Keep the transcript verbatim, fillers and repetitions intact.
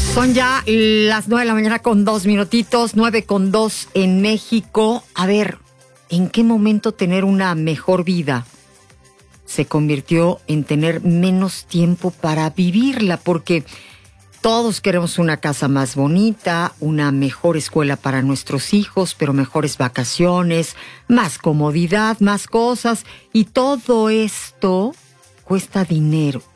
Son ya las nueve de la mañana con dos minutitos, nueve con dos en México. A ver, ¿en qué momento tener una mejor vida se convirtió en tener menos tiempo para vivirla? Porque todos queremos una casa más bonita, una mejor escuela para nuestros hijos, pero mejores vacaciones, más comodidad, más cosas. Y todo esto cuesta dinero.